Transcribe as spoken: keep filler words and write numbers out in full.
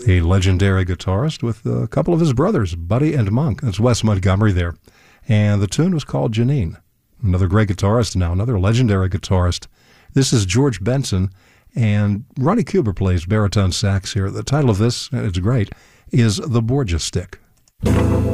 a legendary guitarist with a couple of his brothers, Buddy and Monk. That's Wes Montgomery there. And the tune was called Janine. Another great guitarist now, another legendary guitarist. This is George Benson, and Ronnie Cuber plays baritone sax here. The title of this, and it's great, is The Borgia Stick.